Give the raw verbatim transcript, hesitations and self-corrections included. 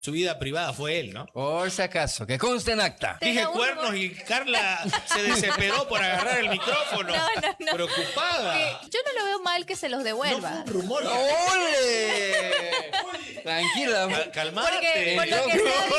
su vida privada fue él, ¿no? Por si acaso, que conste en acta. Dije Tenga un cuernos rumor. y Carla se desesperó por agarrar el micrófono. No, no, no. Preocupada. Que yo no lo veo mal que se los No devuelva. fue un rumor. ¡Ole! Tranquila. Cal- Calmate. Porque por lo que Yo- se ha